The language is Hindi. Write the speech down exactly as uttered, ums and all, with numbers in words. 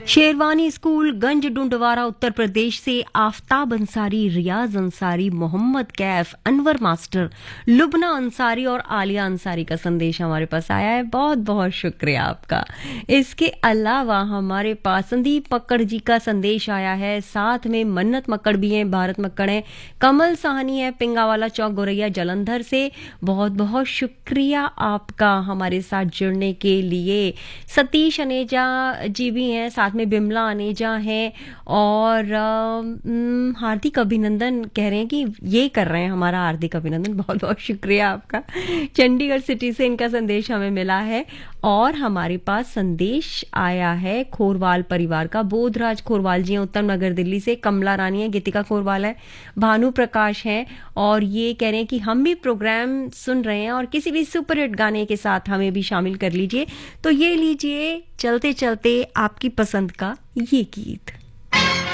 शेरवानी स्कूल गंज डुंडवारा उत्तर प्रदेश से आफ्ताब अंसारी, रियाज अंसारी, मोहम्मद कैफ, अनवर मास्टर, लुबना अंसारी और आलिया अंसारी का संदेश हमारे पास आया है। बहुत बहुत शुक्रिया आपका। इसके अलावा हमारे पास संदीप मक्कड़ जी का संदेश आया है, साथ में मन्नत मक्कड़ भी हैं, भारत मक्कड़ हैं, कमल साहनी है पिंगावाला चौक गोरैया जलंधर से। बहुत बहुत शुक्रिया आपका हमारे साथ जुड़ने के लिए। सतीश अनेजा जी भी हैं, साथ में बिमला अनेजा हैं और हार्दिक अभिनंदन कह रहे हैं कि ये कर रहे हैं हमारा हार्दिक अभिनंदन। बहुत बहुत शुक्रिया आपका। चंडीगढ़ सिटी से इनका संदेश हमें मिला है। और हमारे पास संदेश आया है खोरवाल परिवार का, बोधराज खोरवाल जी हैं उत्तम नगर दिल्ली से, कमला रानी है, गीतिका खोरवाल है, भानु प्रकाश हैं और ये कह रहे हैं कि हम भी प्रोग्राम सुन रहे हैं और किसी भी सुपर हिट गाने के साथ हमें भी शामिल कर लीजिए। तो ये लीजिए चलते चलते आपकी पसंद का ये गीत।